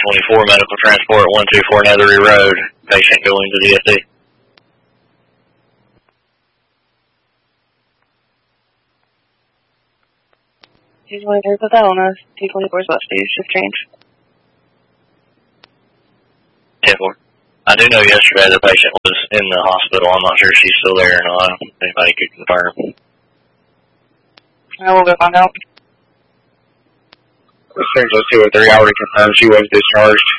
1024 medical transport, 124 Nethery Road. Patient going to DSD. T-24, put that on us. T-24's bus fees just changed. 10-4. I do know yesterday the patient was in the hospital. I'm not sure if she's still there or not. Anybody could confirm. I will go find out. Sergeant 203 already confirmed she was discharged.